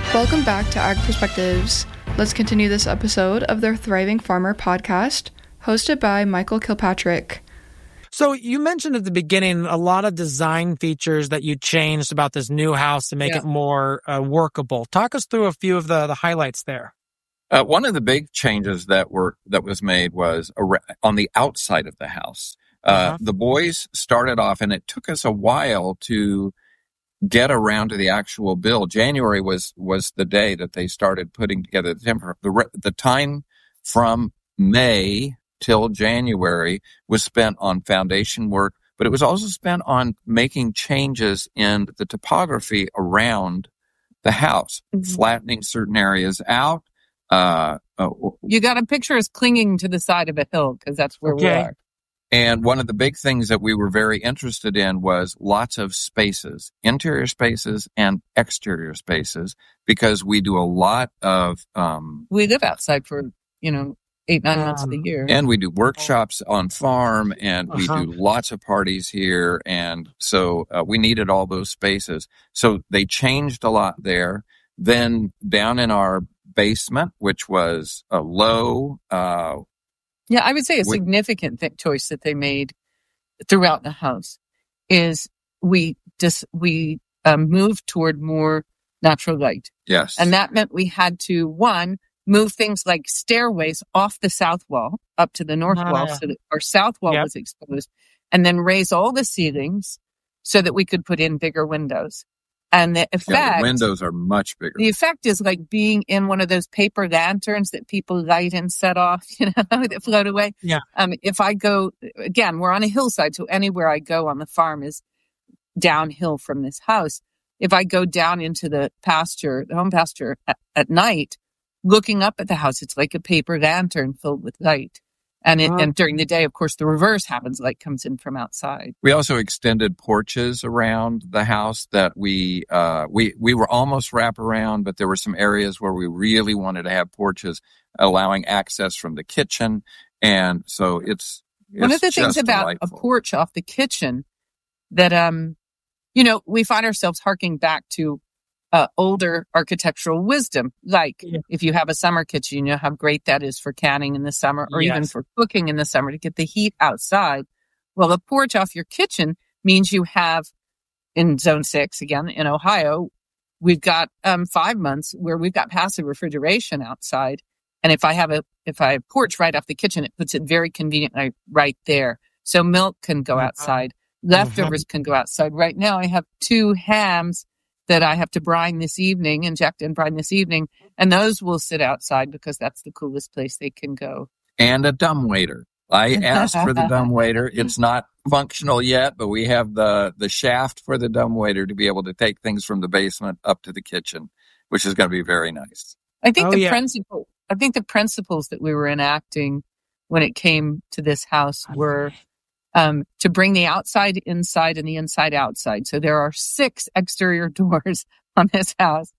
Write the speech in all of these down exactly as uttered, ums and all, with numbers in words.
Welcome back to Ag Perspectives. Let's continue this episode of their Thriving Farmer podcast, hosted by Michael Kilpatrick. So you mentioned at the beginning a lot of design features that you changed about this new house to make Yeah. it more uh, workable. Talk us through a few of the, the highlights there. Uh, one of the big changes that were that was made was ar- on the outside of the house. Uh, Uh-huh. The boys started off, and it took us a while to get around to the actual build. January was was the day that they started putting together the timber. The, re- the time from May till January was spent on foundation work, but it was also spent on making changes in the topography around the house, Mhm. flattening certain areas out. Uh, uh, You got to picture us clinging to the side of a hill because that's where we Okay. are. And one of the big things that we were very interested in was lots of spaces, interior spaces and exterior spaces, because we do a lot of, um, We live outside for, you know, eight, nine months of the Um, year. and we do workshops on farm, and we Uh-huh. do lots of parties here. And so uh, we needed all those spaces. So they changed a lot there. Then down in our basement, which was a low, uh, Yeah, I would say a We- significant th- choice that they made throughout the house is we just we um, moved toward more natural light, yes. and that meant we had to one move things like stairways off the south wall up to the north wall, Ah. so that our south wall Yep. was exposed, and then raise all the ceilings so that we could put in bigger windows. And the effect, Yeah, the windows are much bigger. the effect is like being in one of those paper lanterns that people light and set off, you know, that float away. Yeah. Um, if I go, again, we're on a hillside, so anywhere I go on the farm is downhill from this house. If I go down into the pasture, the home pasture at, at night, looking up at the house, it's like a paper lantern filled with light. And it, Wow. and during the day, of course, the reverse happens. Light comes in from outside. We also extended porches around the house that we uh we we were almost wrap around, but there were some areas where we really wanted to have porches allowing access from the kitchen, and so it's, it's One of the things just about delightful. a porch off the kitchen that, um, you know, we find ourselves harking back to uh, older architectural wisdom. Like Yeah. if you have a summer kitchen, you know how great that is for canning in the summer or even Yes. for cooking in the summer to get the heat outside. Well, a porch off your kitchen means you have in zone six, again, in Ohio, we've got um, five months where we've got passive refrigeration outside. And if I have a, if I have a porch right off the kitchen, it puts it very conveniently right there. So milk can go Mhm. outside. Leftovers can go outside. Right now I have two hams that I have to brine this evening, inject and brine this evening. And those will sit outside because that's the coolest place they can go. And a dumbwaiter. I asked for the dumbwaiter. It's not functional yet, but we have the the shaft for the dumbwaiter to be able to take things from the basement up to the kitchen, which is going to be very nice. I think Oh, the yeah. principle, I think the principles that we were enacting when it came to this house were um, to bring the outside inside and the inside outside. So there are six exterior doors on this house,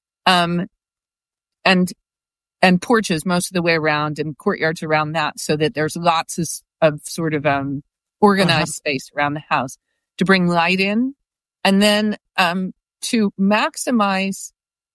um, and and porches most of the way around, and courtyards around that, so that there's lots of, of sort of um, organized Uh-huh. space around the house to bring light in, and then um, to maximize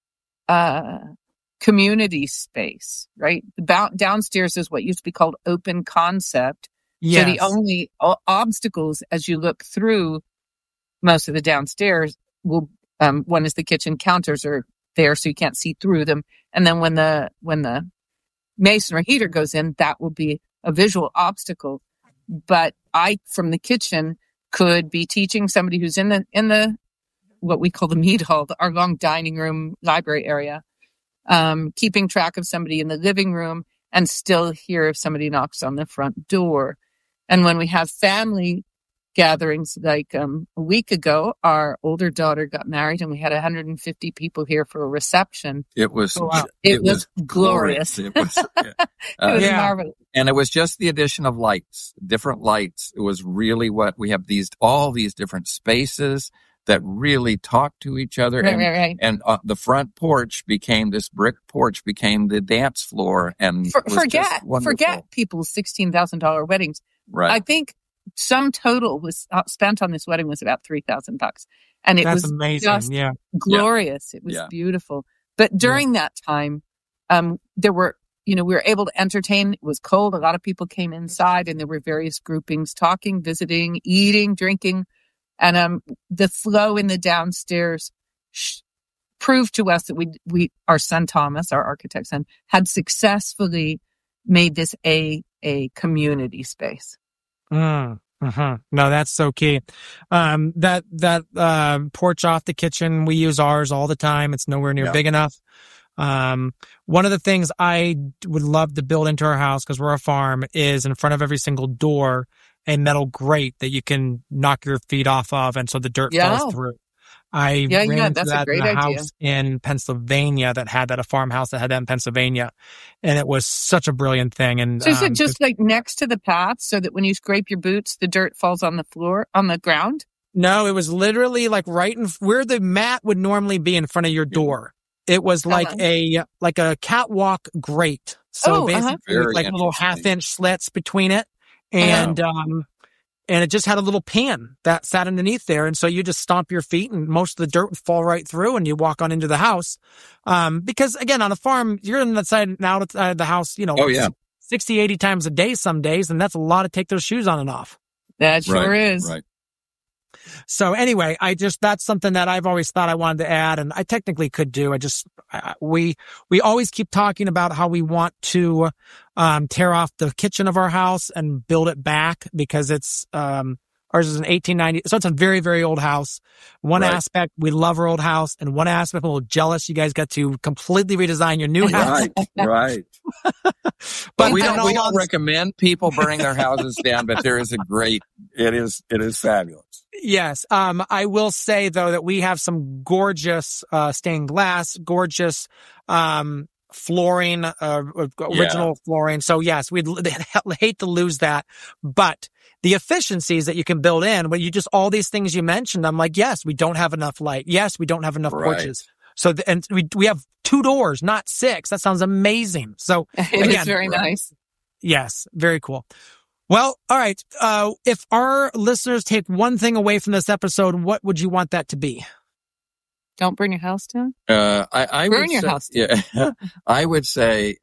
uh, community space. Right, the ba- downstairs is what used to be called open concept. Yes. So the only o- obstacles as you look through most of the downstairs will, um, one is the kitchen counters are there so you can't see through them. And then when the, when the mason or heater goes in, that will be a visual obstacle. But I, from the kitchen, could be teaching somebody who's in the, in the, what we call the mead hall, the- our long dining room library area, um, keeping track of somebody in the living room and still hear if somebody knocks on the front door. And when we have family gatherings, like um, a week ago, our older daughter got married and we had one hundred fifty people here for a reception. It was Oh, wow. It, was, glorious. It was, yeah. It Uh, was Yeah. marvelous. And it was just the addition of lights, different lights. It was really what we have these, all these different spaces that really talk to each other. Right, and right, right. and uh, the front porch became, this brick porch became the dance floor. And For, was just forget, wonderful. forget people's sixteen thousand dollars weddings. Right. I think sum total was uh, spent on this wedding was about three thousand bucks. And it That's was amazing. just Yeah. glorious. It was Yeah. beautiful. But during yeah. that time, um, there were, you know, we were able to entertain. It was cold. A lot of people came inside, and there were various groupings talking, visiting, eating, drinking. And um, the flow in the downstairs sh- proved to us that we, we, our son Thomas, our architect son, had successfully made this a a community space. Mm, uh-huh. No, that's so key. Um, that that uh, porch off the kitchen, we use ours all the time. It's nowhere near yeah. big enough. Um, one of the things I would love to build into our house, because we're a farm, is in front of every single door a metal grate that you can knock your feet off of, and so the dirt yeah. falls through. I yeah, ran yeah, into that's that a great in a idea. house in Pennsylvania that had that, a farmhouse that had that in Pennsylvania, and it was such a brilliant thing. And so is um, it just like next to the path, so that when you scrape your boots, the dirt falls on the floor, on the ground? No, it was literally like right in where the mat would normally be in front of your door. It was like uh-huh. a like a catwalk grate. So oh, basically, uh-huh. like little half inch slits between it, and uh-huh. um. And it just had a little pan that sat underneath there. And so you just stomp your feet and most of the dirt would fall right through and you walk on into the house. Um, because again, on a farm, you're in the side and out of the house, you know, oh, yeah. sixty, eighty times a day some days. And that's a lot to take those shoes on and off. That sure right, is. Right. So anyway, I just, that's something that I've always thought I wanted to add, and I technically could do. I just, I, we, we always keep talking about how we want to, um, tear off the kitchen of our house and build it back, because it's, um, ours is an eighteen ninety, so it's a very, very old house. One right. aspect, we love our old house, and one aspect, I'm a little jealous. You guys got to completely redesign your new house. Right, right. but but we don't, we don't recommend people burning their houses down, but there is a great, it is, it is fabulous. Yes. Um, I will say though that we have some gorgeous, uh, stained glass, gorgeous, um, flooring, uh, original yeah. flooring. So yes, we'd hate to lose that, but the efficiencies that you can build in, when you just, all these things you mentioned, I'm like, yes, we don't have enough light. Yes, we don't have enough right. porches. So, the, and we, we have two doors, not six. That sounds amazing. So it again, is very nice. Yes. Very cool. Well, all right. Uh, if our listeners take one thing away from this episode, what would you want that to be? Don't burn your house down. Uh, I, I burn would your say, house down. Yeah, I would say,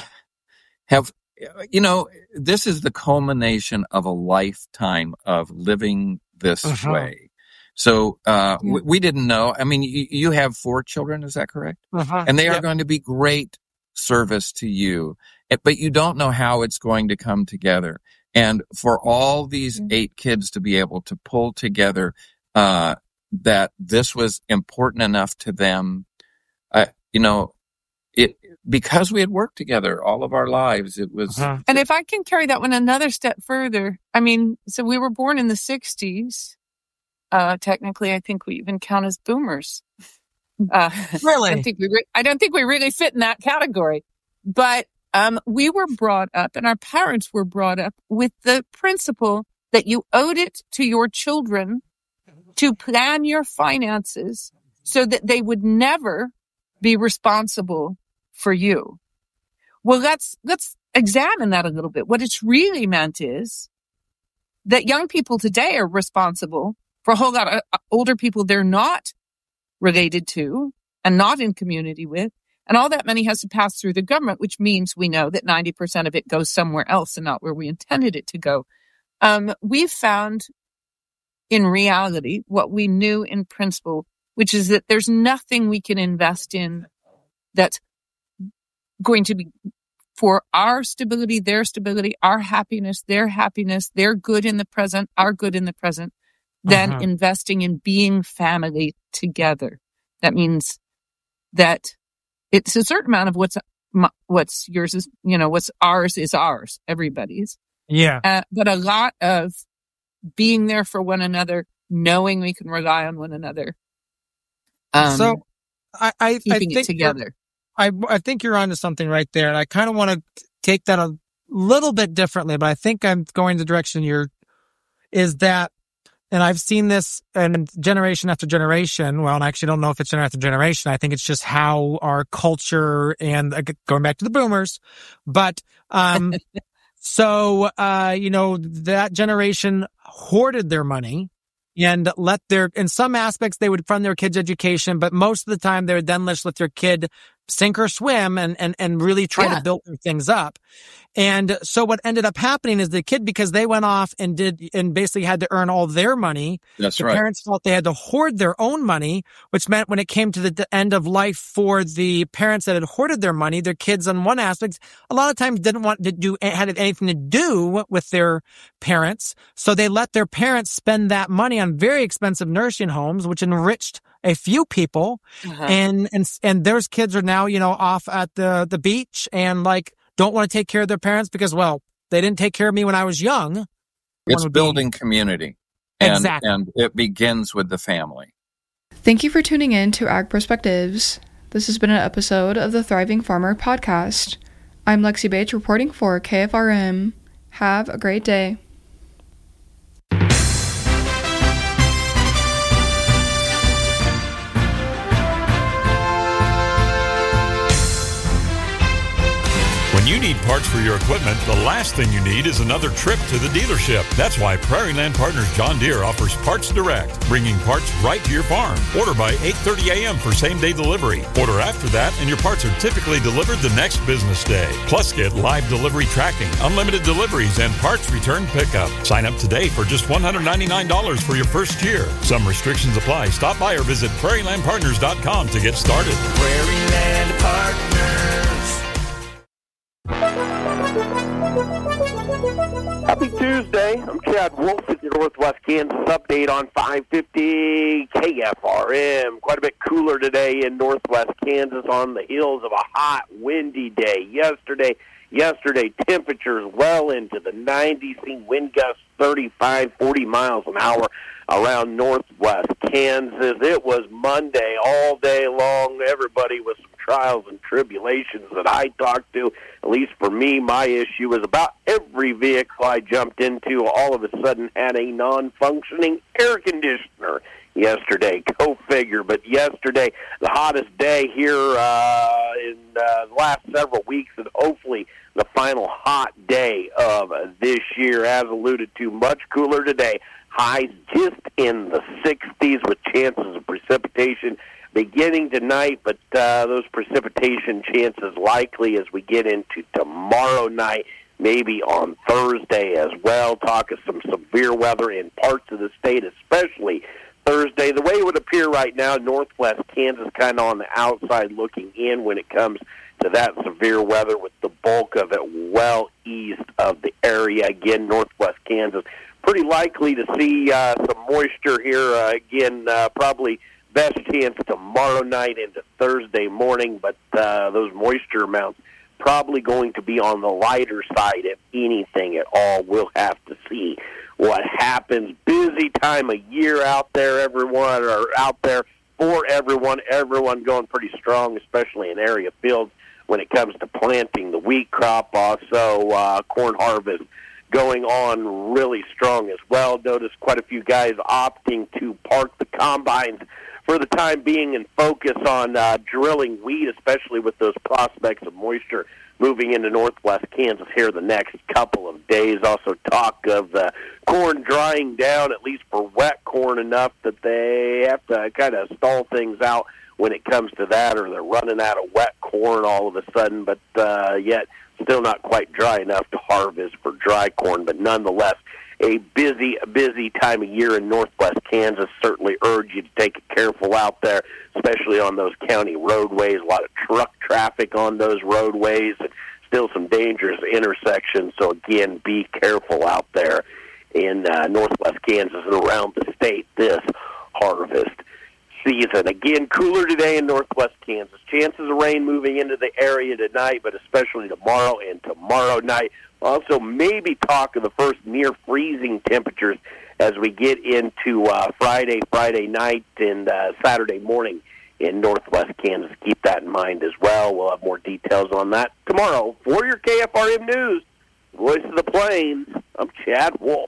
have, you know, this is the culmination of a lifetime of living this uh-huh. way. So, uh, yeah. we, we didn't know. I mean, you, you have four children, is that correct? Uh-huh. And they are yep. going to be great service to you, but you don't know how it's going to come together. And for all these eight kids to be able to pull together, uh, that this was important enough to them, uh, you know, it, because we had worked together all of our lives, it was. Uh-huh. And if I can carry that one another step further, I mean, so we were born in the sixties. Uh, technically, I think we even count as boomers. Uh, really? I don't think we, re- I don't think we really fit in that category, but Um, we were brought up, and our parents were brought up with the principle that you owed it to your children to plan your finances so that they would never be responsible for you. Well, let's, let's examine that a little bit. What it's really meant is that young people today are responsible for a whole lot of older people they're not related to and not in community with. And all that money has to pass through the government, which means we know that ninety percent of it goes somewhere else and not where we intended it to go. Um, we've found in reality what we knew in principle, which is that there's nothing we can invest in that's going to be for our stability, their stability, our happiness, their happiness, their good in the present, our good in the present, than uh-huh. investing in being family together. That means that it's a certain amount of what's what's yours is, you know, what's ours is ours, everybody's. Yeah. Uh, but a lot of being there for one another, knowing we can rely on one another. Um, so I, I, keeping I think it together. I, I think you're onto something right there. And I kind of want to take that a little bit differently, but I think I'm going the direction you're, is that, and I've seen this in generation after generation. Well, and I actually don't know if it's generation after generation. I think it's just how our culture and uh, going back to the boomers. But, um, so, uh, you know, that generation hoarded their money and let their, in some aspects, they would fund their kids' education, but most of the time they would then just let their kid sink or swim and, and, and really try Yeah. to build their things up. And so what ended up happening is the kid, because they went off and did, and basically had to earn all their money. That's the right. parents felt they had to hoard their own money, which meant when it came to the d- end of life for the parents that had hoarded their money, their kids on one aspect, a lot of times didn't want to do, had anything to do with their parents. So they let their parents spend that money on very expensive nursing homes, which enriched a few people. Uh-huh. And, and, and those kids are now, you know, off at the, the beach and like, don't want to take care of their parents because, well, they didn't take care of me when I was young. It's One would be- building community. And, Exactly. and it begins with the family. Thank you for tuning in to Ag Perspectives. This has been an episode of the Thriving Farmer podcast. I'm Lexi Bates reporting for K F R M. Have a great day. When you need parts for your equipment, the last thing you need is another trip to the dealership. That's why Prairie Land Partners John Deere offers Parts Direct, bringing parts right to your farm. Order by eight thirty a.m. for same-day delivery. Order after that, and your parts are typically delivered the next business day. Plus, get live delivery tracking, unlimited deliveries, and parts return pickup. Sign up today for just one hundred ninety-nine dollars for your first year. Some restrictions apply. Stop by or visit prairie land partners dot com to get started. Prairie Land Partners. Happy Tuesday. I'm Chad Wolf with your Northwest Kansas update on five fifty K F R M. Quite a bit cooler today in Northwest Kansas on the heels of a hot, windy day. Yesterday, yesterday temperatures well into the nineties, seeing wind gusts thirty-five, forty miles an hour around Northwest Kansas. It was Monday all day long. Everybody with some trials and tribulations that I talked to. At least for me, my issue was about every vehicle I jumped into all of a sudden had a non-functioning air conditioner yesterday. Go figure. But yesterday, the hottest day here uh, in uh, the last several weeks, and hopefully the final hot day of this year. As alluded to, much cooler today. Highs just in the sixties with chances of precipitation beginning tonight, but uh, those precipitation chances likely as we get into tomorrow night, maybe on Thursday as well. Talk of some severe weather in parts of the state, especially Thursday. The way it would appear right now, Northwest Kansas kind of on the outside looking in when it comes to that severe weather, with the bulk of it well east of the area. Again, Northwest Kansas, pretty likely to see uh, some moisture here. Uh, again, uh, probably best chance tomorrow night into Thursday morning, but uh, those moisture amounts probably going to be on the lighter side, if anything at all. We'll have to see what happens. Busy time of year out there, everyone, or out there for everyone. Everyone going pretty strong, especially in area fields when it comes to planting the wheat crop. Also, uh, corn harvest going on really strong as well. Notice quite a few guys opting to park the combines for the time being and focus on uh, drilling wheat, especially with those prospects of moisture moving into Northwest Kansas here the next couple of days. Also talk of uh, corn drying down, at least for wet corn, enough that they have to kind of stall things out when it comes to that, or they're running out of wet corn all of a sudden, but uh, yet still not quite dry enough to harvest for dry corn. But nonetheless, a busy, busy time of year in Northwest Kansas. Certainly urge you to take it careful out there, especially on those county roadways. A lot of truck traffic on those roadways, and still some dangerous intersections. So again, be careful out there in uh, Northwest Kansas and around the state this harvest season. Again, cooler today in Northwest Kansas. Chances of rain moving into the area tonight, but especially tomorrow and tomorrow night. Also, maybe talk of the first near freezing temperatures as we get into uh, Friday, Friday night, and uh, Saturday morning in Northwest Kansas. Keep that in mind as well. We'll have more details on that tomorrow. For your K F R M News, Voice of the Plains, I'm Chad Wolf.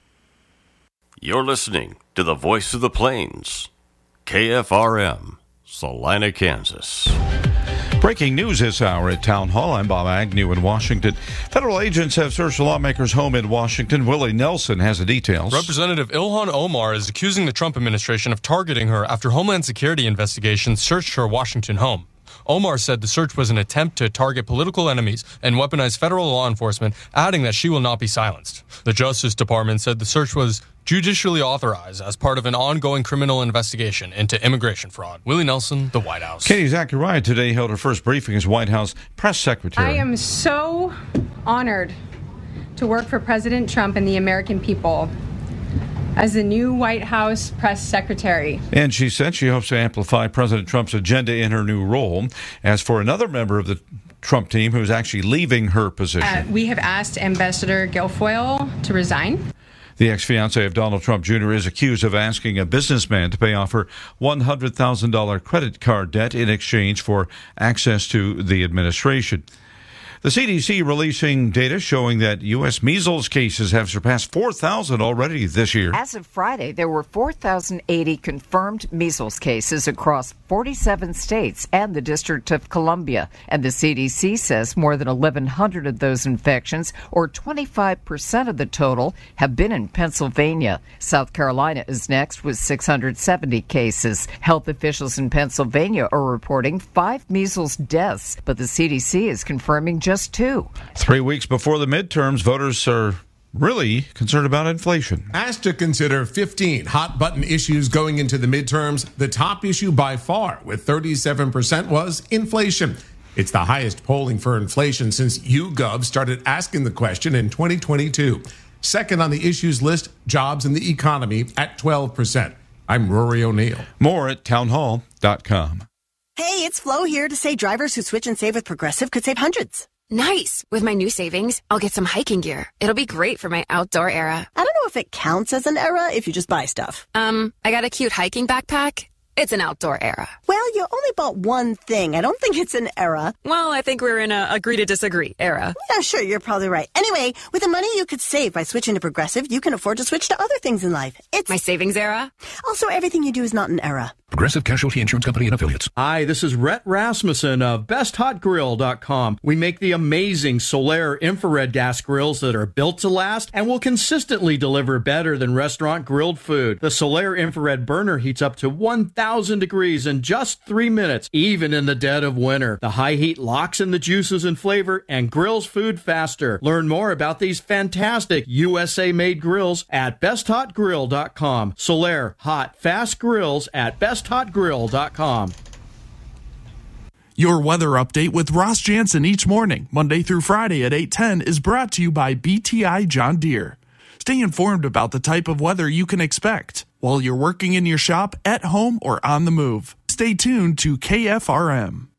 You're listening to the Voice of the Plains, K F R M, Salina, Kansas. Breaking news this hour at Town Hall. I'm Bob Agnew in Washington. Federal agents have searched a lawmaker's home in Washington. Willie Nelson has the details. Representative Ilhan Omar is accusing the Trump administration of targeting her after Homeland Security investigations searched her Washington home. Omar said the search was an attempt to target political enemies and weaponize federal law enforcement, adding that she will not be silenced. The Justice Department said the search was judicially authorized as part of an ongoing criminal investigation into immigration fraud. Willie Nelson, the White House. Katie Zachariah today held her first briefing as White House press secretary. I am so honored to work for President Trump and the American people as the new White House press secretary. And she said she hopes to amplify President Trump's agenda in her new role. As for another member of the Trump team who's actually leaving her position. Uh, we have asked Ambassador Guilfoyle to resign. The ex-fiancé of Donald Trump Junior is accused of asking a businessman to pay off her one hundred thousand dollars credit card debt in exchange for access to the administration. The C D C releasing data showing that U S measles cases have surpassed four thousand already this year. As of Friday, there were four thousand eighty confirmed measles cases across forty-seven states and the District of Columbia. And the C D C says more than eleven hundred of those infections, or twenty-five percent of the total, have been in Pennsylvania. South Carolina is next with six hundred seventy cases. Health officials in Pennsylvania are reporting five measles deaths, but the C D C is confirming just two. Three weeks before the midterms, voters are really concerned about inflation. Asked to consider fifteen hot-button issues going into the midterms, the top issue by far, with thirty-seven percent, was inflation. It's the highest polling for inflation since YouGov started asking the question in twenty twenty-two. Second on the issues list, jobs and the economy at twelve percent. I'm Rory O'Neill. More at townhall dot com. Hey, it's Flo here to say drivers who switch and save with Progressive could save hundreds. Nice. With my new savings, I'll get some hiking gear. It'll be great for my outdoor era. I don't know if it counts as an era if you just buy stuff. Um, I got a cute hiking backpack. It's an outdoor era. Well, you only bought one thing. I don't think it's an era. Well, I think we're in a agree to disagree era. Yeah, sure, you're probably right. Anyway, with the money you could save by switching to Progressive, you can afford to switch to other things in life. It's my savings era. Also, everything you do is not an era. Progressive Casualty Insurance Company and Affiliates. Hi, this is Rhett Rasmussen of best hot grill dot com. We make the amazing Solaire infrared gas grills that are built to last and will consistently deliver better than restaurant grilled food. The Solaire infrared burner heats up to one thousand degrees in just three minutes, even in the dead of winter. The high heat locks in the juices and flavor and grills food faster. Learn more about these fantastic U S A-made grills at best hot grill dot com. Solaire, hot, fast grills at best hot grill dot com. Your weather update with Ross Jansen each morning, Monday through Friday at eight ten, is brought to you by B T I John Deere. Stay informed about the type of weather you can expect while you're working in your shop, at home, or on the move. Stay tuned to K F R M.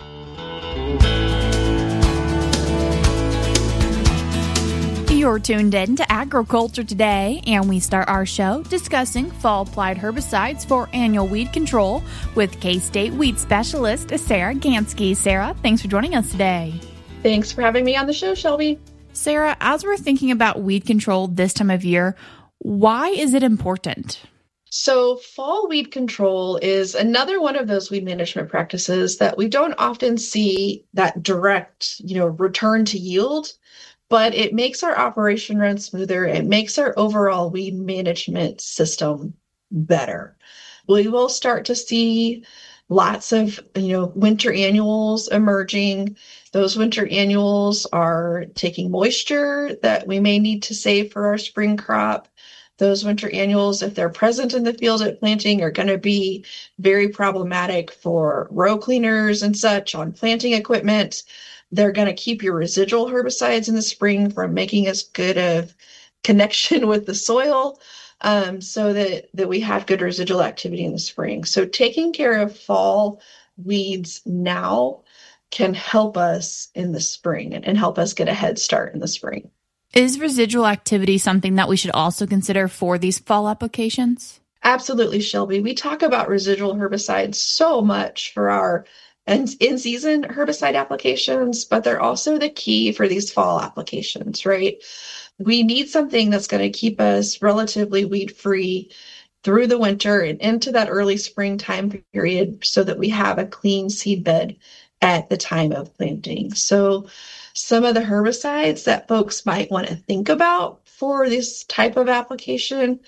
You're tuned in to Agriculture Today, and we start our show discussing fall-applied herbicides for annual weed control with K-State weed specialist Sarah Gansky. Sarah, thanks for joining us today. Thanks for having me on the show, Shelby. Sarah, as we're thinking about weed control this time of year, why is it important? So fall weed control is another one of those weed management practices that we don't often see that direct, you know, return to yield, but it makes our operation run smoother. It makes our overall weed management system better. We will start to see lots of, you know, winter annuals emerging. Those winter annuals are taking moisture that we may need to save for our spring crop. Those winter annuals, if they're present in the field at planting, are going to be very problematic for row cleaners and such on planting equipment. They're going to keep your residual herbicides in the spring from making as good of connection with the soil, um, so that, that we have good residual activity in the spring. So taking care of fall weeds now can help us in the spring and, and help us get a head start in the spring. Is residual activity something that we should also consider for these fall applications? Absolutely, Shelby. We talk about residual herbicides so much for our in-season herbicide applications, but they're also the key for these fall applications, right? We need something that's going to keep us relatively weed-free through the winter and into that early springtime period so that we have a clean seed bed at the time of planting. So some of the herbicides that folks might want to think about for this type of application,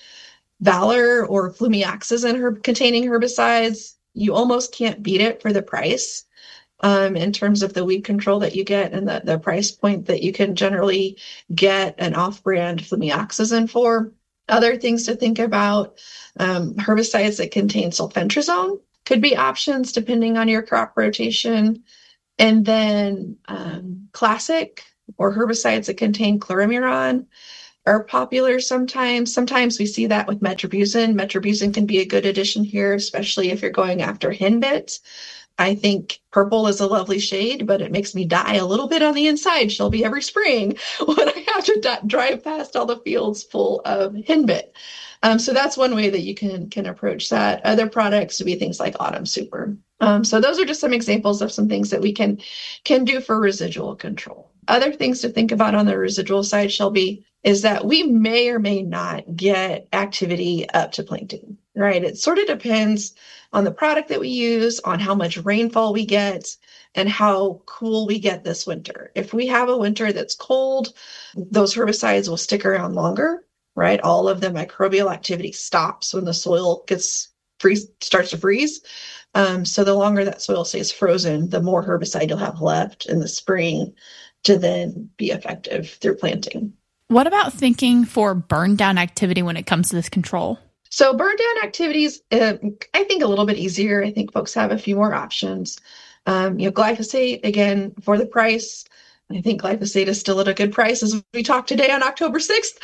Valor or flumioxazin herb containing herbicides, you almost can't beat it for the price. um, in terms of the weed control that you get and the, the price point that you can generally get an off-brand flumioxazin for. Other things to think about, um, herbicides that contain sulfentrazone could be options depending on your crop rotation. And then um, classic or herbicides that contain chloromuron are popular sometimes. Sometimes we see that with metribuzin. Metribuzin can be a good addition here, especially if you're going after henbit. I think purple is a lovely shade, but it makes me die a little bit on the inside, Shelby, every spring when I have to d- drive past all the fields full of henbit. Um, so that's one way that you can can approach that. Other products would be things like Autumn Super. Um, so those are just some examples of some things that we can can do for residual control. Other things to think about on the residual side, Shelby, is that we may or may not get activity up to planting, right? It sort of depends on the product that we use, on how much rainfall we get, and how cool we get this winter. If we have a winter that's cold, those herbicides will stick around longer, right? All of the microbial activity stops when the soil gets freeze, starts to freeze. Um, so the longer that soil stays frozen, the more herbicide you'll have left in the spring to then be effective through planting. What about thinking for burn down activity when it comes to this control? So burn down activities, uh, I think a little bit easier. I think folks have a few more options. Um, you know, glyphosate, again, for the price, I think glyphosate is still at a good price as we talked today on October sixth.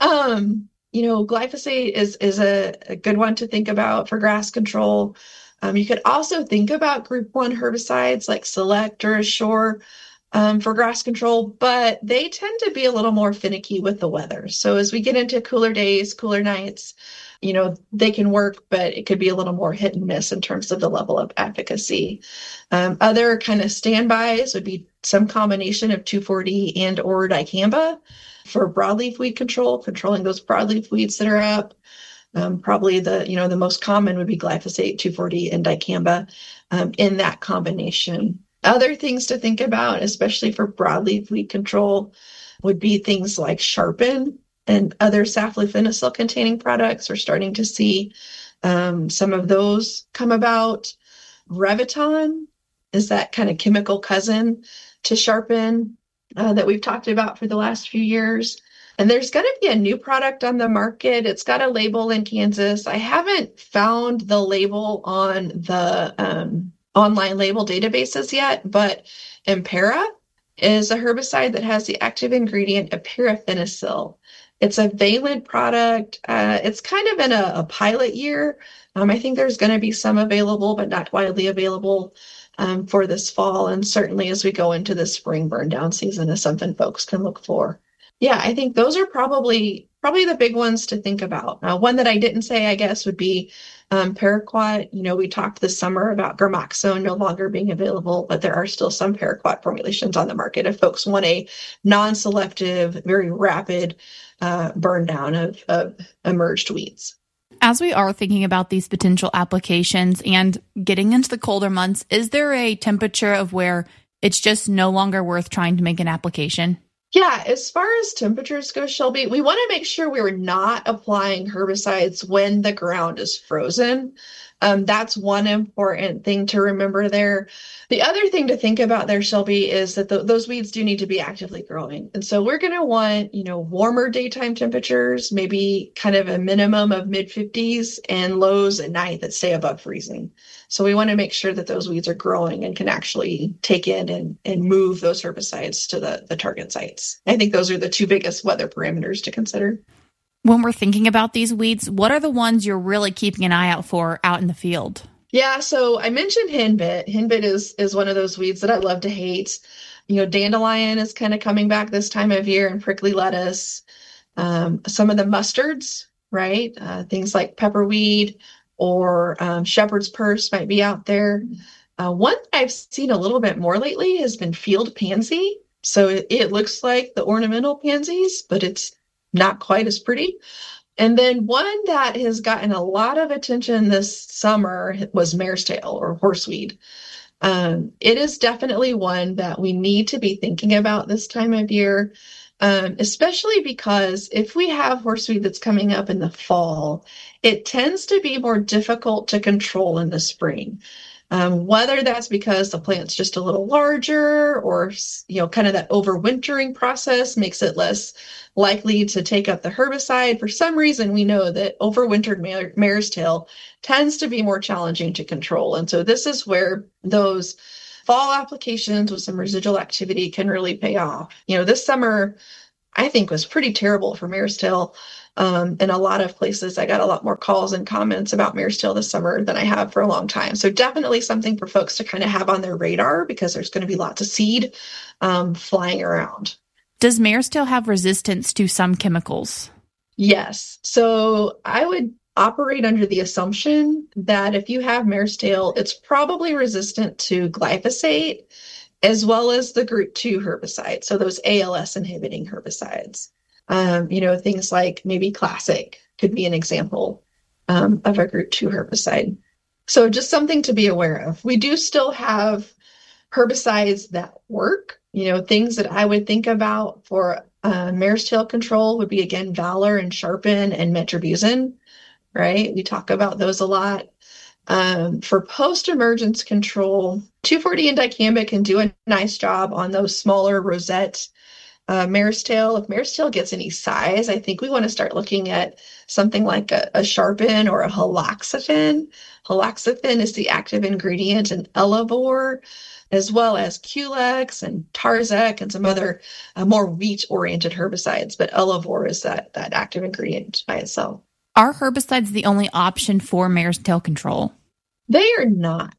Um, you know, glyphosate is, is a, a good one to think about for grass control. Um, you could also think about group one herbicides like Select or Assure um, for grass control, but they tend to be a little more finicky with the weather. So as we get into cooler days, cooler nights, you know, they can work, but it could be a little more hit and miss in terms of the level of efficacy. Um, other kind of standbys would be some combination of two four D and or dicamba for broadleaf weed control, controlling those broadleaf weeds that are up. Um, probably the, you know, the most common would be glyphosate, two four D, and dicamba um, in that combination. Other things to think about, especially for broadleaf weed control, would be things like Sharpen and other saflufenicil containing products. We're starting to see um, some of those come about. Reviton is that kind of chemical cousin to Sharpen uh, that we've talked about for the last few years. And there's going to be a new product on the market. It's got a label in Kansas. I haven't found the label on the um, online label databases yet, but Impera is a herbicide that has the active ingredient epirafenicil. It's a Valent product. Uh, it's kind of in a, a pilot year. Um, I think there's going to be some available, but not widely available um, for this fall. And certainly as we go into the spring burn down season is something folks can look for. Yeah, I think those are probably probably the big ones to think about. Uh, one that I didn't say, I guess, would be um, paraquat. You know, we talked this summer about Gramoxone no longer being available, but there are still some paraquat formulations on the market if folks want a non-selective, very rapid uh, burn down of, of emerged weeds. As we are thinking about these potential applications and getting into the colder months, is there a temperature of where it's just no longer worth trying to make an application? Yeah, as far as temperatures go, Shelby, we want to make sure we're not applying herbicides when the ground is frozen. Um, that's one important thing to remember there. The other thing to think about there, Shelby, is that the, those weeds do need to be actively growing. And so we're going to want, you know, warmer daytime temperatures, maybe kind of a minimum of mid fifties and lows at night that stay above freezing. So we want to make sure that those weeds are growing and can actually take in and, and move those herbicides to the, the target sites. I think those are the two biggest weather parameters to consider. When we're thinking about these weeds, what are the ones you're really keeping an eye out for out in the field? Yeah, so I mentioned henbit. Henbit is is one of those weeds that I love to hate. You know, dandelion is kind of coming back this time of year, and prickly lettuce. Um, some of the mustards, right? Uh, things like pepperweed or um, shepherd's purse might be out there. Uh, one that I've seen a little bit more lately has been field pansy. So it, it looks like the ornamental pansies, but it's not quite as pretty. And then one that has gotten a lot of attention this summer was mare's tail or horseweed. Um, it is definitely one that we need to be thinking about this time of year, um, especially because if we have horseweed that's coming up in the fall, it tends to be more difficult to control in the spring. Um, whether that's because the plant's just a little larger or, you know, kind of that overwintering process makes it less likely to take up the herbicide. For some reason, we know that overwintered mare, mare's tail tends to be more challenging to control. And so this is where those fall applications with some residual activity can really pay off. You know, this summer, I think, was pretty terrible for mare's tail. Um, in a lot of places, I got a lot more calls and comments about mare's tail this summer than I have for a long time. So definitely something for folks to kind of have on their radar, because there's going to be lots of seed um, flying around. Does mare's tail have resistance to some chemicals? Yes. So I would operate under the assumption that if you have mare's tail, it's probably resistant to glyphosate as well as the group two herbicide. So those A L S inhibiting herbicides. Um, you know, things like maybe Classic could be an example um, of a group two herbicide. So just something to be aware of. We do still have herbicides that work. You know, things that I would think about for uh, mare's tail control would be, again, Valor and Sharpen and Metribuzin, right? We talk about those a lot. Um, for post-emergence control, two four D and dicamba can do a nice job on those smaller rosette Uh, mare's tail. If mare's tail gets any size, I think we want to start looking at something like a, a Sharpen or a haloxafen. Haloxafen is the active ingredient in Elevore, as well as Culex and Tarzec and some other uh, more wheat-oriented herbicides. But Elevore is that, that active ingredient by itself. Are herbicides the only option for mare's tail control? They are not.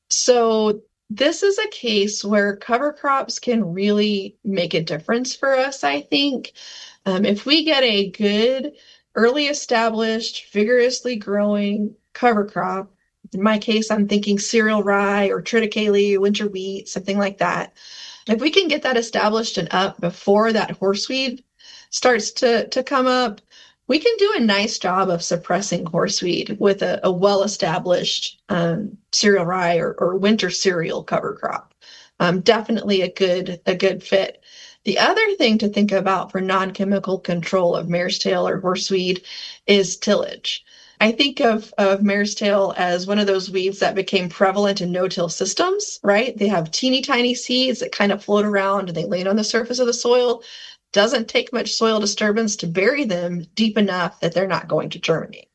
So this is a case where cover crops can really make a difference for us, I think. Um, if we get a good, early established, vigorously growing cover crop, in my case, I'm thinking cereal rye or triticale, winter wheat, something like that. If we can get that established and up before that horseweed starts to, to come up, we can do a nice job of suppressing horseweed with a, a well-established um, cereal rye or, or winter cereal cover crop. Um, definitely a good a good fit. The other thing to think about for non-chemical control of mare's tail or horseweed is tillage. I think of, of mare's tail as one of those weeds that became prevalent in no-till systems, right? They have teeny tiny seeds that kind of float around and they land on the surface of the soil. Doesn't take much soil disturbance to bury them deep enough that they're not going to germinate.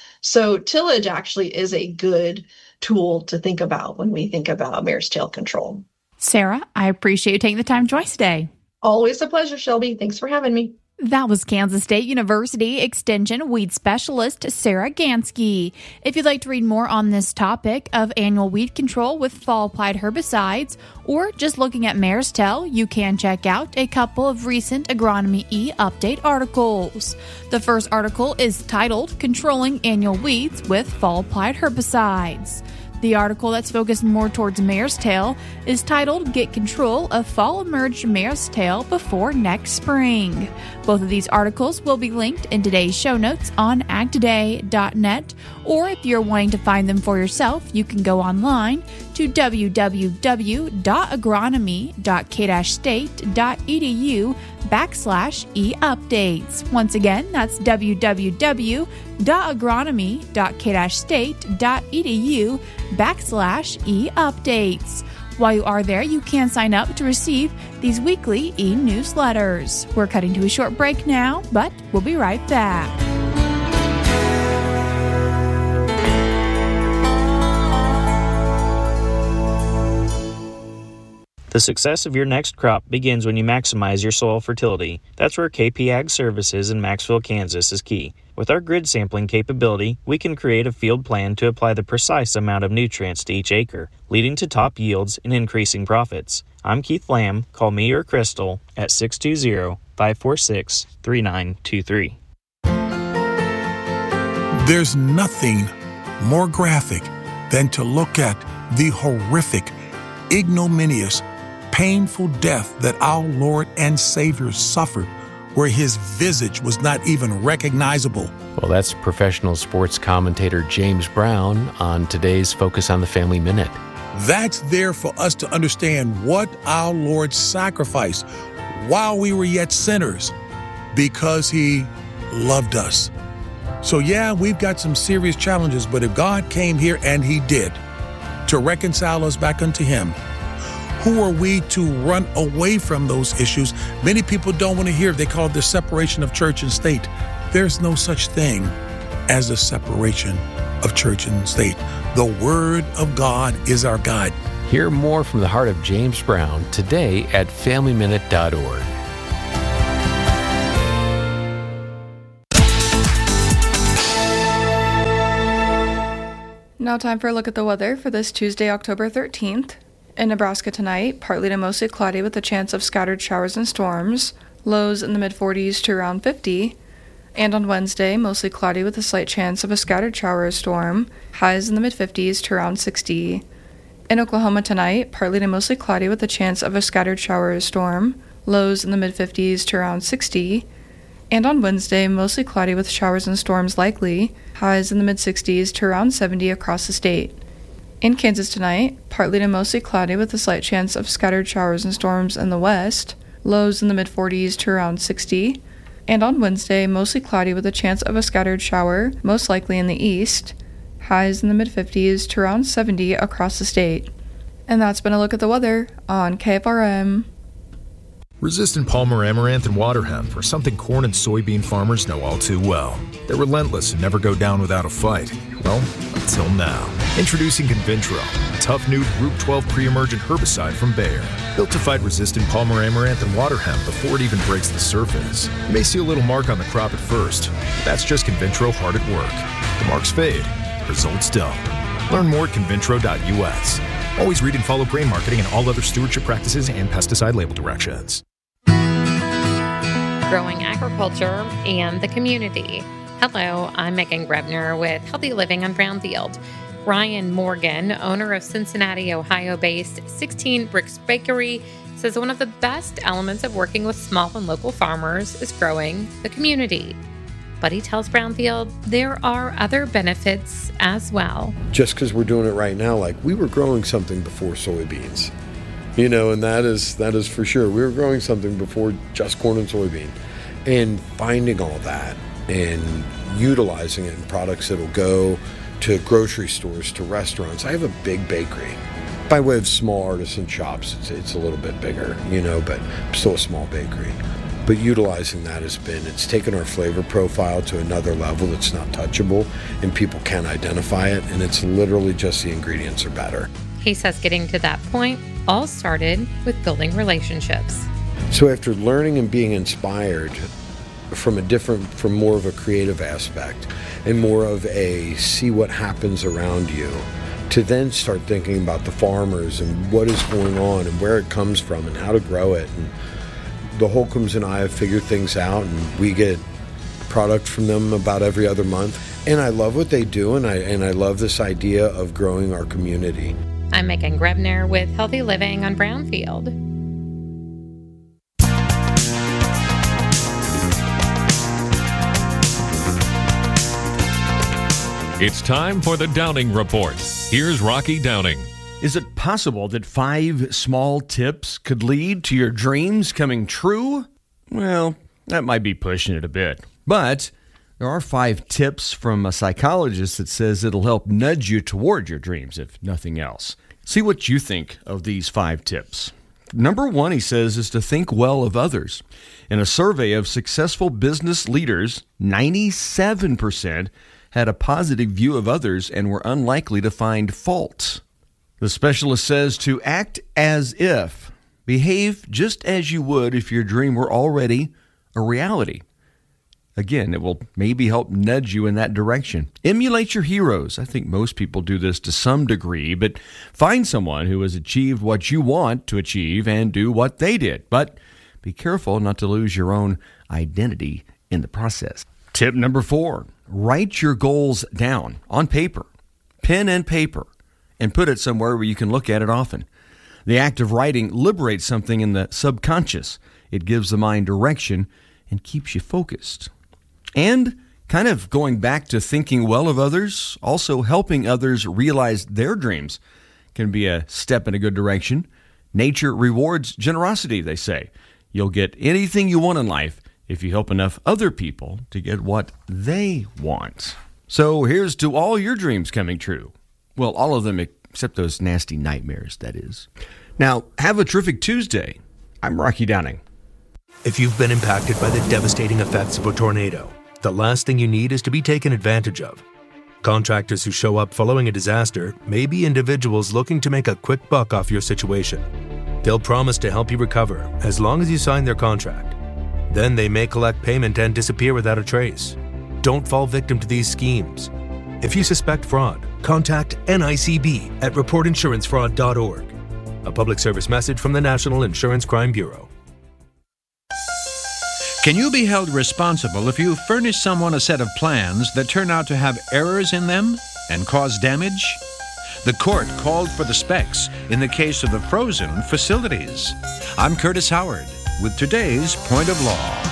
So tillage actually is a good tool to think about when we think about mare's tail control. Sarah, I appreciate you taking the time to join us today. Always a pleasure, Shelby. Thanks for having me. That was Kansas State University Extension Weed Specialist Sarah Gansky. If you'd like to read more on this topic of annual weed control with fall-applied herbicides, or just looking at mare's tail, you can check out a couple of recent Agronomy E update articles. The first article is titled Controlling Annual Weeds with Fall-Applied Herbicides. The article that's focused more towards mare's tail is titled Get Control of Fall Emerged Mare's Tail Before Next Spring. Both of these articles will be linked in today's show notes on ag today dot net, or if you're wanting to find them for yourself, you can go online to w w w dot agronomy dot k state dot e d u backslash e-updates. Once again, that's w w w dot agronomy dot k state dot e d u backslash e-updates. While you are there, you can sign up to receive these weekly e-newsletters. We're cutting to a short break now, but we'll be right back. The success of your next crop begins when you maximize your soil fertility. That's where K P Ag Services in Maxville, Kansas is key. With our grid sampling capability, we can create a field plan to apply the precise amount of nutrients to each acre, leading to top yields and increasing profits. I'm Keith Lamb. Call me or Crystal at six two zero, five four six, three nine two three. There's nothing more graphic than to look at the horrific, ignominious, painful death that our Lord and Savior suffered, where his visage was not even recognizable. Well, that's professional sports commentator James Brown on today's Focus on the Family Minute. That's there for us to understand what our Lord sacrificed while we were yet sinners, because he loved us. So yeah, we've got some serious challenges, but if God came here, and he did, to reconcile us back unto him. Who are we to run away from those issues? Many people don't want to hear. They call it the separation of church and state. There's no such thing as a separation of church and state. The Word of God is our guide. Hear more from the heart of James Brown today at family minute dot org. Now time for a look at the weather for this Tuesday, October thirteenth. In Nebraska tonight, partly to mostly cloudy with a chance of scattered showers and storms, lows in the mid forties to around fifty. And on Wednesday, mostly cloudy with a slight chance of a scattered shower or storm, highs in the mid fifties to around sixty. In Oklahoma tonight, partly to mostly cloudy with a chance of a scattered shower or storm, lows in the mid fifties to around sixty. And on Wednesday, mostly cloudy with showers and storms likely, highs in the mid sixties to around seventy across the state. In Kansas tonight, partly to mostly cloudy with a slight chance of scattered showers and storms in the west, lows in the mid forties to around sixty. And on Wednesday, mostly cloudy with a chance of a scattered shower, most likely in the east, highs in the mid fifties to around seventy across the state. And that's been a look at the weather on K F R M. Resistant Palmer Amaranth and water hemp are something corn and soybean farmers know all too well. They're relentless and never go down without a fight. Well, until now. Introducing Convintro, a tough new Group twelve pre-emergent herbicide from Bayer. Built to fight resistant Palmer Amaranth and water hemp before it even breaks the surface. You may see a little mark on the crop at first, but that's just Convintro hard at work. The marks fade, results don't. Learn more at convintro dot U S. Always read and follow grain marketing and all other stewardship practices and pesticide label directions. Growing agriculture and the community. Hello, I'm Megan Grebner with Healthy Living on Brownfield. Ryan Morgan, owner of Cincinnati, Ohio-based sixteen Bricks Bakery, says one of the best elements of working with small and local farmers is growing the community. But he tells Brownfield there are other benefits as well. Just because we're doing it right now, like we were growing something before soybeans. You know, and that is that is for sure. We were growing something before just corn and soybean. And finding all that and utilizing it in products that'll go to grocery stores, to restaurants. I have a big bakery. By way of small artisan shops, it's, it's a little bit bigger, you know, but still a small bakery. But utilizing that has been, it's taken our flavor profile to another level that's not touchable and people can't identify it. And it's literally just the ingredients are better. He says getting to that point all started with building relationships. So after learning and being inspired from a different, from more of a creative aspect and more of a see what happens around you, to then start thinking about the farmers and what is going on and where it comes from and how to grow it. And the Holcombs and I have figured things out, and we get product from them about every other month. And I love what they do, and I and I love this idea of growing our community. I'm Megan Grebner with Healthy Living on Brownfield. It's time for the Downing Report. Here's Rocky Downing. Is it possible that five small tips could lead to your dreams coming true? Well, that might be pushing it a bit. But there are five tips from a psychologist that says it'll help nudge you toward your dreams, if nothing else. See what you think of these five tips. Number one, he says, is to think well of others. In a survey of successful business leaders, ninety-seven percent had a positive view of others and were unlikely to find fault. The specialist says to act as if, behave just as you would if your dream were already a reality. Again, it will maybe help nudge you in that direction. Emulate your heroes. I think most people do this to some degree, but find someone who has achieved what you want to achieve and do what they did. But be careful not to lose your own identity in the process. Tip number four, write your goals down on paper, pen and paper, and put it somewhere where you can look at it often. The act of writing liberates something in the subconscious. It gives the mind direction and keeps you focused. And kind of going back to thinking well of others, also helping others realize their dreams can be a step in a good direction. Nature rewards generosity, they say. You'll get anything you want in life if you help enough other people to get what they want. So here's to all your dreams coming true. Well, all of them Except those nasty nightmares, that is. Now, have a terrific Tuesday. I'm Rocky Downing. If you've been impacted by the devastating effects of a tornado, the last thing you need is to be taken advantage of. Contractors who show up following a disaster may be individuals looking to make a quick buck off your situation. They'll promise to help you recover as long as you sign their contract. Then they may collect payment and disappear without a trace. Don't fall victim to these schemes. If you suspect fraud, contact N I C B at report insurance fraud dot org. A public service message from the National Insurance Crime Bureau. Can you be held responsible if you furnish someone a set of plans that turn out to have errors in them and cause damage? The court called for the specs in the case of the frozen facilities. I'm Curtis Howard with today's Point of Law.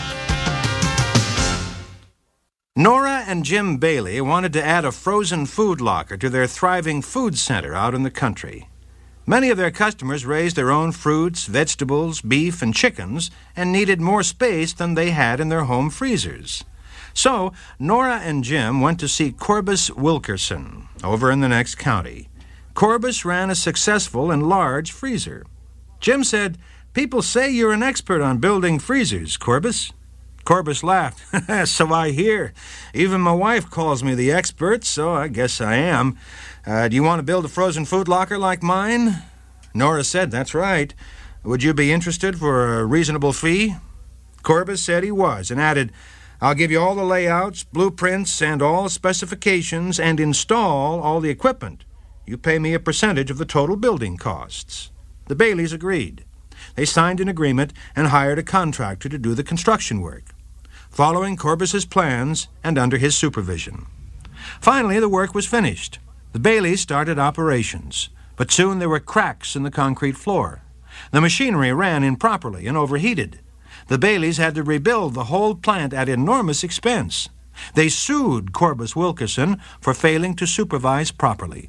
Nora and Jim Bailey wanted to add a frozen food locker to their thriving food center out in the country. Many of their customers raised their own fruits, vegetables, beef, and chickens and needed more space than they had in their home freezers. So, Nora and Jim went to see Corbus Wilkerson over in the next county. Corbus ran a successful and large freezer. Jim said, "People say you're an expert on building freezers, Corbus." Corbus laughed. "So I hear. Even my wife calls me the expert, so I guess I am. Uh, do you want to build a frozen food locker like mine?" Nora said, "That's right. Would you be interested for a reasonable fee?" Corbus said he was and added, "I'll give you all the layouts, blueprints, and all specifications and install all the equipment. You pay me a percentage of the total building costs." The Baileys agreed. They signed an agreement and hired a contractor to do the construction work, following Corbus's plans and under his supervision. Finally, the work was finished. The Baileys started operations, but soon there were cracks in the concrete floor. The machinery ran improperly and overheated. The Baileys had to rebuild the whole plant at enormous expense. They sued Corbus Wilkerson for failing to supervise properly.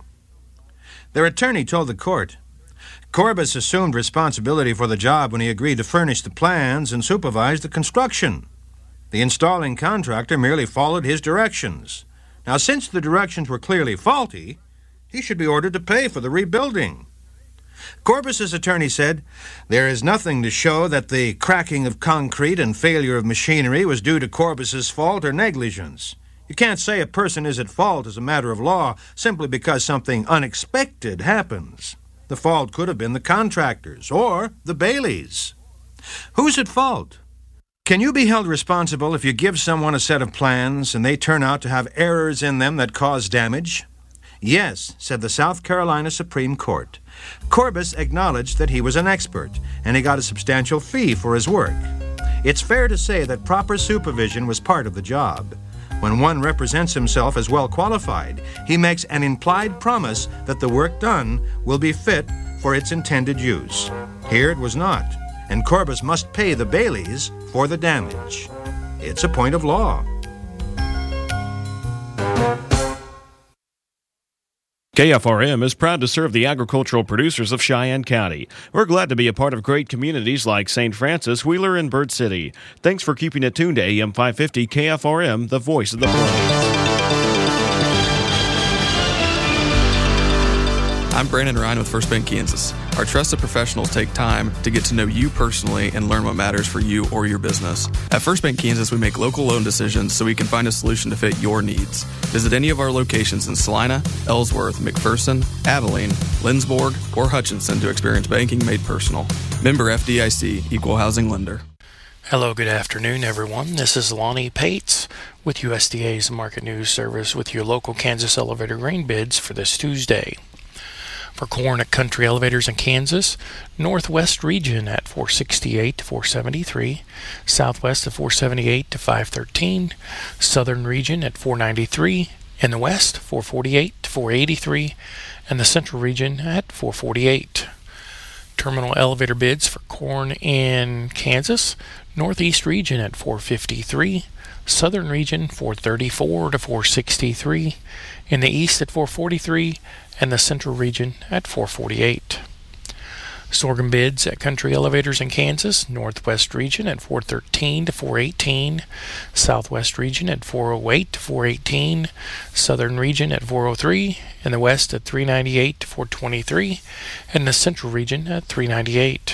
Their attorney told the court, "Corbus assumed responsibility for the job when he agreed to furnish the plans and supervise the construction. The installing contractor merely followed his directions. Now, since the directions were clearly faulty, he should be ordered to pay for the rebuilding." Corbus's attorney said, "There is nothing to show that the cracking of concrete and failure of machinery was due to Corbus's fault or negligence. You can't say a person is at fault as a matter of law simply because something unexpected happens. The fault could have been the contractors or the Baileys. Who's at fault? Can you be held responsible if you give someone a set of plans and they turn out to have errors in them that cause damage?" "Yes," said the South Carolina Supreme Court. Corbus acknowledged that he was an expert, and he got a substantial fee for his work. It's fair to say that proper supervision was part of the job. When one represents himself as well qualified, he makes an implied promise that the work done will be fit for its intended use. Here it was not, and Corbus must pay the Baileys for the damage. It's a point of law. K F R M is proud to serve the agricultural producers of Cheyenne County. We're glad to be a part of great communities like Saint Francis, Wheeler, and Bird City. Thanks for keeping it tuned to A M five fifty K F R M, the voice of the Plains. I'm Brandon Ryan with First Bank Kansas. Our trusted professionals take time to get to know you personally and learn what matters for you or your business. At First Bank Kansas, we make local loan decisions so we can find a solution to fit your needs. Visit any of our locations in Salina, Ellsworth, McPherson, Abilene, Lindsborg, or Hutchinson to experience banking made personal. Member F D I C, Equal Housing Lender. Hello, good afternoon, everyone. This is Lonnie Pates with U S D A's Market News Service with your local Kansas elevator grain bids for this Tuesday. For corn at Country Elevators in Kansas, Northwest region at four sixty-eight to four seventy-three, Southwest at four seventy-eight to five thirteen, Southern region at four ninety-three, in the West four forty-eight to four eighty-three, and the Central region at four forty-eight. Terminal elevator bids for corn in Kansas, Northeast region at four fifty-three, Southern region four thirty-four to four sixty-three, in the East at four forty-three, and the Central region at four forty-eight. Sorghum bids at Country Elevators in Kansas, Northwest region at four thirteen to four eighteen, Southwest region at four oh eight to four eighteen, Southern region at four oh three, in the West at three ninety-eight to four twenty-three, and the Central region at three ninety-eight.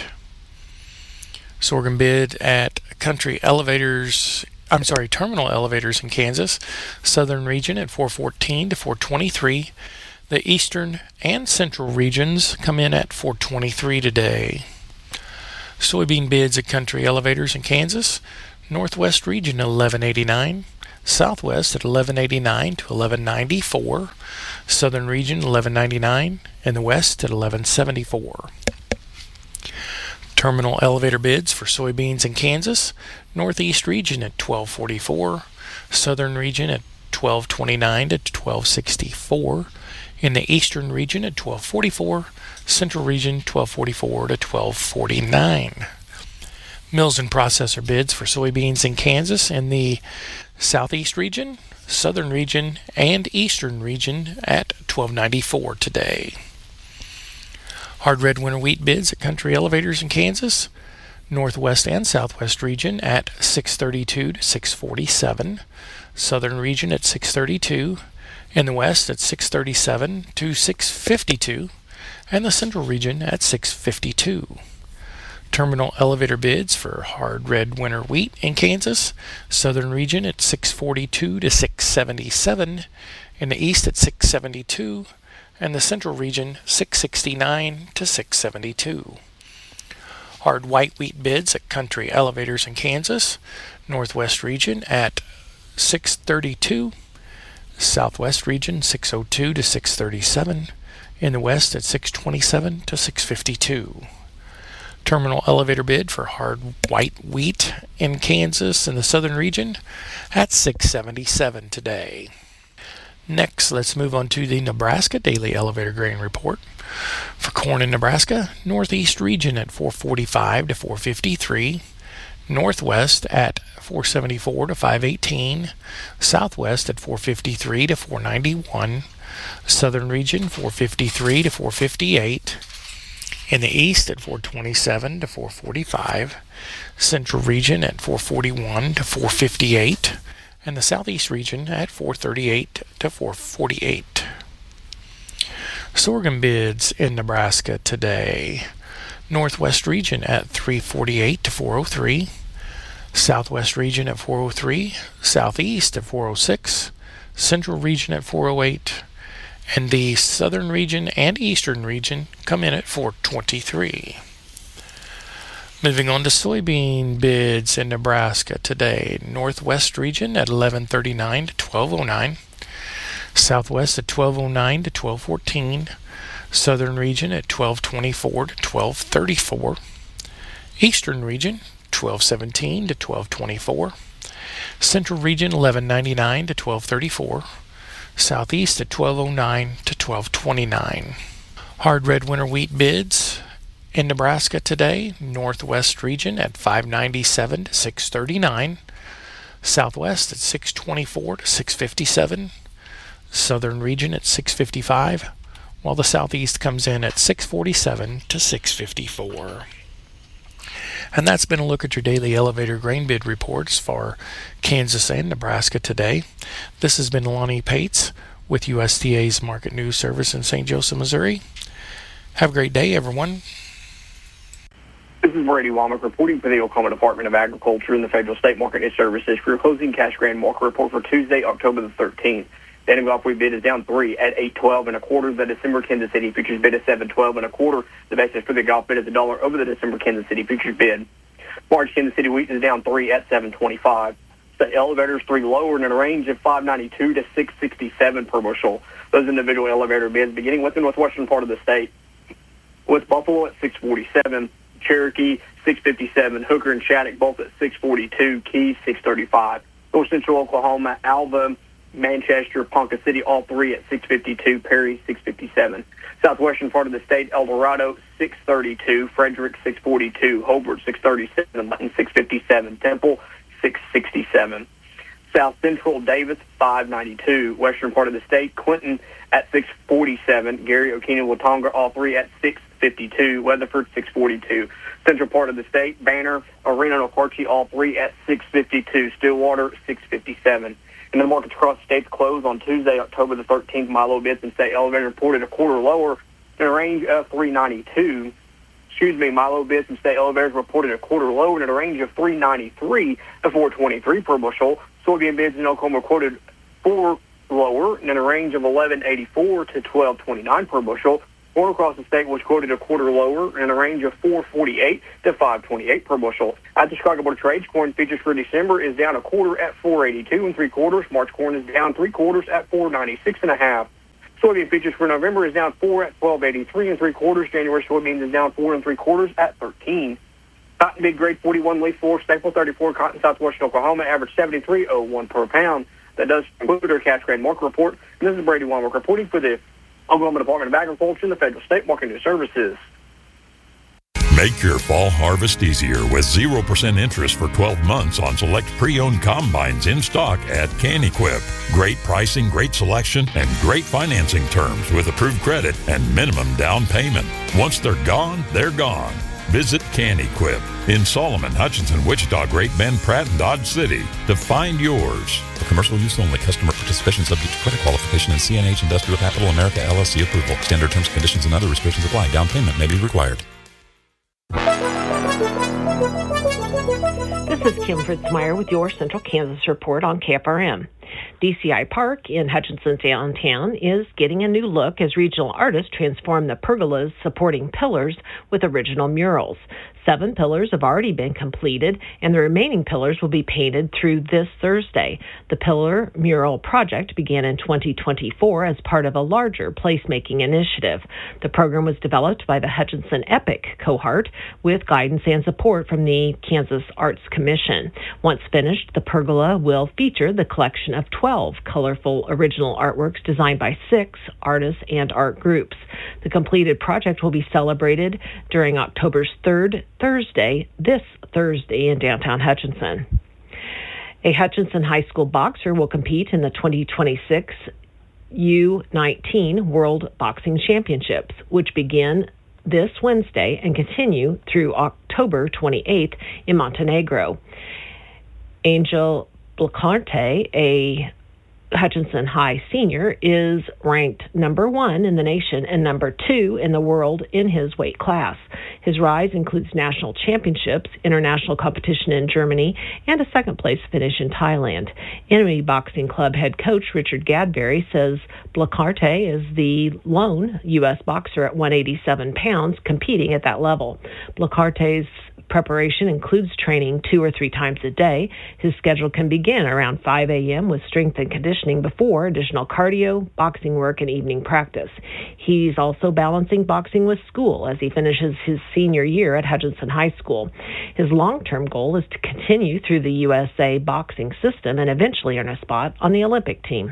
Sorghum bid at Country Elevators, I'm sorry, Terminal Elevators in Kansas, Southern region at four fourteen to four twenty-three. The Eastern and Central regions come in at four twenty-three today. Soybean bids at Country Elevators in Kansas, Northwest region eleven eighty-nine, Southwest at eleven eighty-nine to eleven ninety-four, Southern region eleven ninety-nine, and the West at eleven seventy-four. Terminal elevator bids for soybeans in Kansas, Northeast region at twelve forty-four, Southern region at twelve twenty-nine to twelve sixty-four, in the Eastern region at twelve forty-four, Central region twelve forty-four to twelve forty-nine. Mills and processor bids for soybeans in Kansas in the Southeast region, Southern region, and Eastern region at twelve ninety-four today. Hard red winter wheat bids at Country Elevators in Kansas, Northwest and Southwest region at six thirty-two to six forty-seven, Southern region at six thirty-two, in the West at six thirty-seven to six fifty-two, and the Central region at six fifty-two. Terminal elevator bids for hard red winter wheat in Kansas, Southern region at six forty-two to six seventy-seven, in the East at six seventy-two, and the Central region six sixty-nine to six seventy-two. Hard white wheat bids at Country Elevators in Kansas, Northwest region at six thirty-two, Southwest region six oh two to six thirty-seven, in the West at six twenty-seven to six fifty-two. Terminal elevator bid for hard white wheat in Kansas in the Southern region at six seventy-seven today. Next, let's move on to the Nebraska Daily Elevator Grain Report. For corn in Nebraska, Northeast region at four forty-five to four fifty-three, Northwest at four seventy-four to five eighteen, Southwest at four fifty-three to four ninety-one, Southern region four fifty-three to four fifty-eight, in the East at four twenty-seven to four forty-five, Central region at four forty-one to four fifty-eight, and the Southeast region at four thirty-eight to four forty-eight. Sorghum bids in Nebraska today. Northwest region at three forty-eight to four oh three, Southwest region at four oh three, Southeast at four oh six, Central region at four oh eight, and the Southern region and Eastern region come in at four twenty-three. Moving on to soybean bids in Nebraska today. Northwest region at eleven thirty-nine to twelve oh nine, Southwest at twelve oh nine to twelve fourteen, Southern region at twelve twenty-four to twelve thirty-four, Eastern region twelve seventeen to twelve twenty-four, Central region eleven ninety-nine to twelve thirty-four, Southeast at twelve oh nine to twelve twenty-nine. Hard red winter wheat bids in Nebraska today. Northwest region at five ninety-seven to six thirty-nine, Southwest at six twenty-four to six fifty-seven, Southern region at six fifty-five, while the Southeast comes in at six forty-seven to six fifty-four. And that's been a look at your daily elevator grain bid reports for Kansas and Nebraska today. This has been Lonnie Pates with U S D A's Market News Service in Saint Joseph, Missouri. Have a great day, everyone. This is Brady Womack reporting for the Oklahoma Department of Agriculture and the Federal State Market News Services for your closing cash grain market report for Tuesday, October the thirteenth. The Indian Gulf wheat bid is down three at eight twelve and a quarter. The December Kansas City futures bid is seven twelve and a quarter. The basis for the Gulf bid is a dollar over the December Kansas City futures bid. March Kansas City wheat is down three at seven twenty-five. The elevators three lower in a range of five ninety-two to six sixty-seven per bushel. Those individual elevator bids beginning with the northwestern part of the state. With Buffalo at six forty-seven, Cherokee six fifty-seven, Hooker and Shattuck both at six forty-two, Keys six thirty-five. North Central Oklahoma, Alva, Manchester, Ponca City, all three at six fifty-two, Perry six fifty-seven. Southwestern part of the state, El Dorado six thirty-two, Frederick six forty-two, Hobart six thirty-seven, Linton six fifty-seven, Temple six sixty-seven. South Central, Davis five ninety-two, western part of the state, Clinton at six forty-seven, Gary, Okina, Watonga, all three at six fifty-two. Weatherford, six forty-two. Central part of the state, Banner, Arena, and Okarche, all three at six fifty-two. Stillwater, six fifty-seven. And the markets across the states closed on Tuesday, October the thirteenth. Milo bids and state elevator reported a quarter lower in a range of three ninety-two. Excuse me, Milo bids and state elevators reported a quarter lower in a range of three ninety-three to four twenty-three per bushel. Soybean bids in Oklahoma quoted four lower in a range of eleven eighty-four to twelve twenty-nine per bushel. Corn across the state was quoted a quarter lower in a range of four forty-eight to five twenty-eight per bushel. At the Chicago Board of Trade, corn futures for December is down a quarter at four eighty-two and three quarters. March corn is down three quarters at four ninety-six and a half. Soybean futures for November is down four at twelve eighty-three and three quarters. January soybeans is down four and three quarters at thirteen. Cotton big grade forty-one, leaf four, staple thirty-four. Cotton Southwestern Oklahoma average seventy-three oh one per pound. That does conclude our cash grade market report. And this is Brady Weinberg reporting for the Oklahoma Department of Agriculture and the Federal State Market News Services. Make your fall harvest easier with zero percent interest for twelve months on select pre-owned combines in stock at CanEquip. Great pricing, great selection, and great financing terms with approved credit and minimum down payment. Once they're gone, they're gone. Visit CanEquip in Solomon, Hutchinson, Wichita, Great Bend, Pratt, and Dodge City to find yours. For commercial use only. Customer participation subject to credit qualification and C N H Industrial Capital America L L C approval. Standard terms, conditions, and other restrictions apply. Down payment may be required. This is Kim Fritzmeyer with your Central Kansas Report on K F R M. D C I Park in Hutchinson downtown is getting a new look as regional artists transform the pergola's supporting pillars with original murals. Seven pillars have already been completed, and the remaining pillars will be painted through this Thursday. The Pillar Mural Project began in twenty twenty-four as part of a larger placemaking initiative. The program was developed by the Hutchinson Epic cohort with guidance and support from the Kansas Arts Commission. Once finished, the pergola will feature the collection of twelve colorful original artworks designed by six artists and art groups. The completed project will be celebrated during October's third Thursday, this Thursday in downtown Hutchinson. A Hutchinson High School boxer will compete in the twenty twenty-six U nineteen World Boxing Championships, which begin this Wednesday and continue through October twenty-eighth in Montenegro. Angel Blacarte, a Hutchinson High senior, is ranked number one in the nation and number two in the world in his weight class. His rise includes national championships, international competition in Germany, and a second-place finish in Thailand. Enemy Boxing Club head coach Richard Gadberry says Blacarte is the lone U S boxer at one hundred eighty-seven pounds competing at that level. Blacarte's preparation includes training two or three times a day. His schedule can begin around five a.m. with strength and conditioning before additional cardio, boxing work, and evening practice. He's also balancing boxing with school as he finishes his senior year at Hutchinson High School. His long-term goal is to continue through the U S A boxing system and eventually earn a spot on the Olympic team.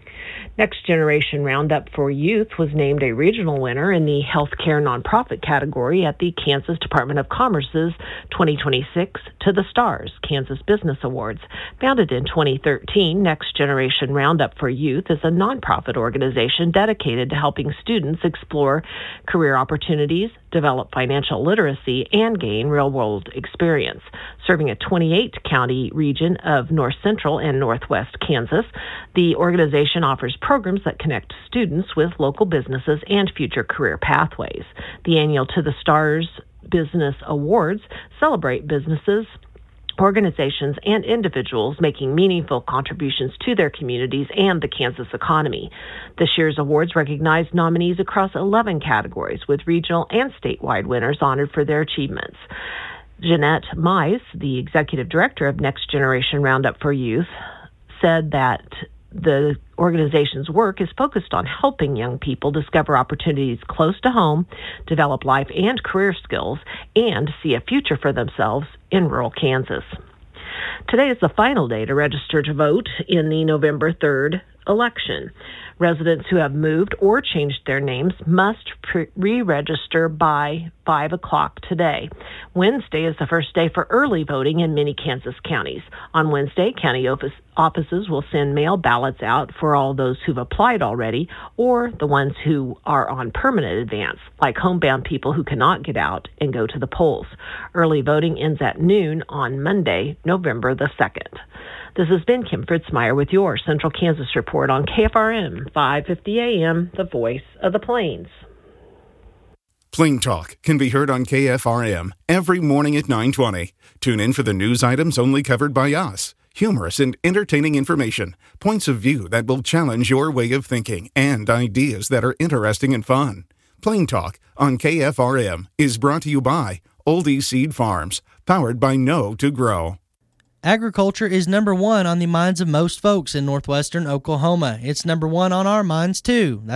Next Generation Roundup for Youth was named a regional winner in the healthcare nonprofit category at the Kansas Department of Commerce's twenty twenty-six To the Stars Kansas Business Awards. Founded in twenty thirteen, Next Generation Roundup for Youth is a nonprofit organization dedicated to helping students explore career opportunities, develop financial literacy, and gain real-world experience. Serving a twenty-eight county region of north central and northwest Kansas, the organization offers programs that connect students with local businesses and future career pathways. The annual To the Stars Business Awards celebrate businesses, organizations, and individuals making meaningful contributions to their communities and the Kansas economy. This year's awards recognize nominees across eleven categories, with regional and statewide winners honored for their achievements. Jeanette Mize, the executive director of Next Generation Roundup for Youth, said that the organization's work is focused on helping young people discover opportunities close to home, develop life and career skills, and see a future for themselves in rural Kansas. Today is the final day to register to vote in the November third election. Residents who have moved or changed their names must pre- re-register by five o'clock today. Wednesday is the first day for early voting in many Kansas counties. On Wednesday, county office, offices will send mail ballots out for all those who've applied already or the ones who are on permanent advance, like homebound people who cannot get out and go to the polls. Early voting ends at noon on Monday, November the second. This has been Kim Fritzmeyer with your Central Kansas Report on K F R M five fifty A M, the voice of the Plains. Plain Talk can be heard on K F R M every morning at nine twenty. Tune in for the news items only covered by us. Humorous and entertaining information, points of view that will challenge your way of thinking, and ideas that are interesting and fun. Plain Talk on K F R M is brought to you by Oldie Seed Farms, powered by Know to Grow. Agriculture is number one on the minds of most folks in northwestern Oklahoma. It's number one on our minds, too.